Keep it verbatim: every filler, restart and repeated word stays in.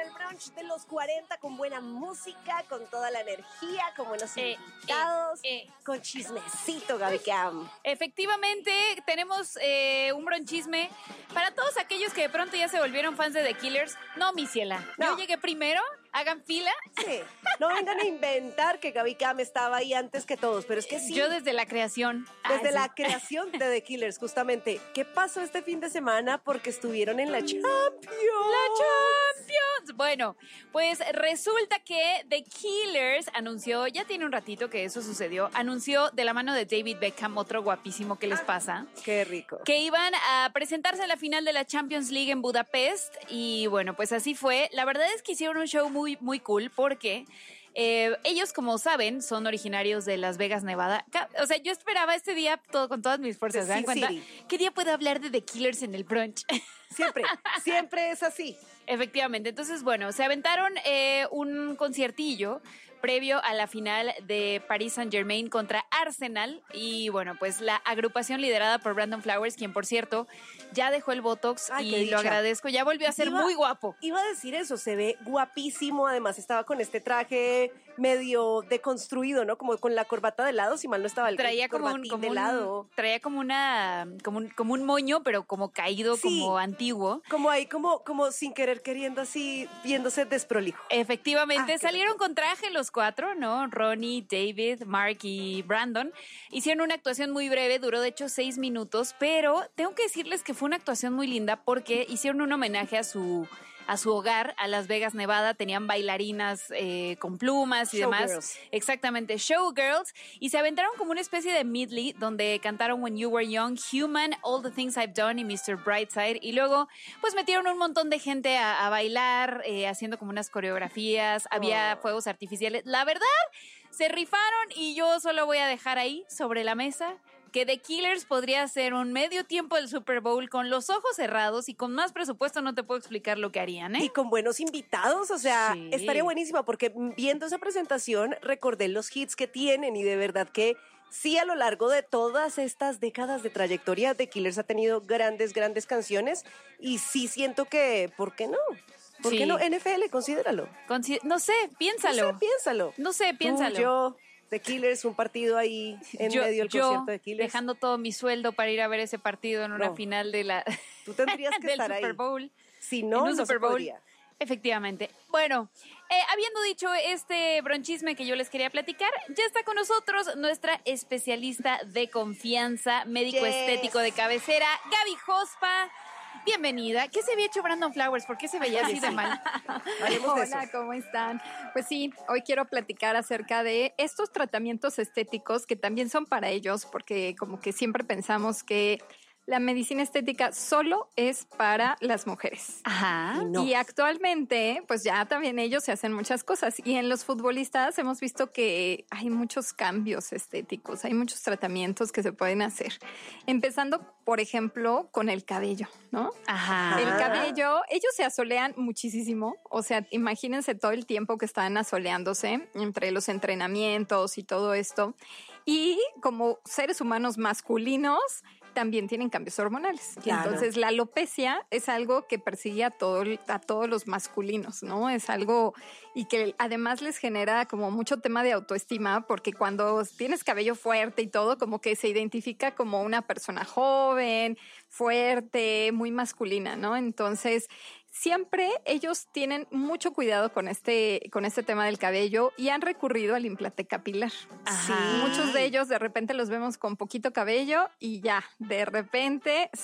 el brunch de los cuarenta con buena música, con toda la energía, con buenos Eh, invitados, eh, eh. con chismecito, Gaby Cam. Efectivamente, tenemos eh, un bronchisme para todos aquellos que de pronto ya se volvieron fans de The Killers. No, mi ciela, No. yo llegué primero, hagan fila. Sí, no vengan a inventar que Gaby Cam estaba ahí antes que todos, pero es que sí. Yo desde la creación. Desde Ay, la sí. creación de The Killers, justamente. ¿Qué pasó este fin de semana? Porque estuvieron en la Champions. ¡La Champions! Bueno, pues resulta que The Killers anunció, ya tiene un ratito que eso sucedió, anunció de la mano de David Beckham, otro guapísimo que les pasa, Qué rico. que iban a presentarse en la final de la Champions League en Budapest y bueno, pues así fue. La verdad es que hicieron un show muy, muy cool porque eh, ellos, como saben, son originarios de Las Vegas, Nevada. O sea, yo esperaba este día todo, con todas mis fuerzas. ¿Se dan cuenta? City. ¿Qué día puedo hablar de The Killers en el brunch? Siempre, siempre es así. Efectivamente. Entonces, bueno, se aventaron eh, un conciertillo previo a la final de Paris Saint-Germain contra Arsenal y bueno, pues la agrupación liderada por Brandon Flowers, quien por cierto ya dejó el Botox. Ay, y qué lo dicha. agradezco, ya volvió a ser Iba- muy guapo. Iba a decir eso, se ve guapísimo, además estaba con este traje medio deconstruido, ¿no? Como con la corbata de lado, si mal no estaba el Traía como un, corbatín como de un- lado. traía como una como un, como un moño, pero como caído, Sí. como antiguo. Como ahí, como, como sin querer queriendo así, viéndose desprolijo. Efectivamente, Ah, qué salieron rico. con traje los cuatro, ¿no? Ronnie, David, Mark y Brandon. Hicieron una actuación muy breve, duró de hecho seis minutos, pero tengo que decirles que fue una actuación muy linda porque hicieron un homenaje a su a su hogar, a Las Vegas, Nevada. Tenían bailarinas eh, con plumas y demás. Showgirls. Exactamente, showgirls. Y se aventaron como una especie de medley donde cantaron When You Were Young, Human, All the Things I've Done y mister Brightside. Y luego, pues metieron un montón de gente a, a bailar, eh, haciendo como unas coreografías. Había Oh. fuegos artificiales. La verdad, se rifaron y yo solo voy a dejar ahí sobre la mesa que The Killers podría ser un medio tiempo del Super Bowl con los ojos cerrados y con más presupuesto no te puedo explicar lo que harían, ¿eh? Y con buenos invitados, o sea, Sí. estaría buenísima porque viendo esa presentación recordé los hits que tienen y de verdad que sí, a lo largo de todas estas décadas de trayectoria, The Killers ha tenido grandes, grandes canciones y sí siento que, ¿por qué no? ¿Por Sí. qué no? N F L, considéralo. Consi- no sé, piénsalo. No sé, piénsalo. No sé, piénsalo. Tú, yo, The Killers, un partido ahí en yo, medio del yo, concierto de Killers. dejando todo mi sueldo para ir a ver ese partido en una No. final de la Tú tendrías que del estar Super ahí. Bowl. Si En no, un no Super se Bowl. podría. Efectivamente. Bueno, eh, habiendo dicho este bronchisme que yo les quería platicar, ya está con nosotros nuestra especialista de confianza, médico Yes. estético de cabecera, Gaby Jospa. Bienvenida. ¿Qué se había hecho Brandon Flowers? ¿Por qué se veía así de mal? Hablemos de eso. Hola, ¿cómo están? Pues sí, hoy quiero platicar acerca de estos tratamientos estéticos que también son para ellos, porque como que siempre pensamos que la medicina estética solo es para las mujeres. Ajá. Y no. Y actualmente, pues ya también ellos se hacen muchas cosas. Y en los futbolistas hemos visto que hay muchos cambios estéticos, hay muchos tratamientos que se pueden hacer. Empezando, por ejemplo, con el cabello, ¿no? Ajá. El cabello, ellos se asolean muchísimo, o sea, imagínense todo el tiempo que están asoleándose entre los entrenamientos y todo esto. Y como seres humanos masculinos, también tienen cambios hormonales. Claro. Entonces, la alopecia es algo que persigue a, todo, a todos los masculinos, ¿no? Es algo y que además les genera como mucho tema de autoestima, porque cuando tienes cabello fuerte y todo, como que se identifica como una persona joven, fuerte, muy masculina, ¿no? Entonces, siempre ellos tienen mucho cuidado con este, con este tema del cabello y han recurrido al implante capilar. Ajá. Muchos de ellos de repente los vemos con poquito cabello y ya, de repente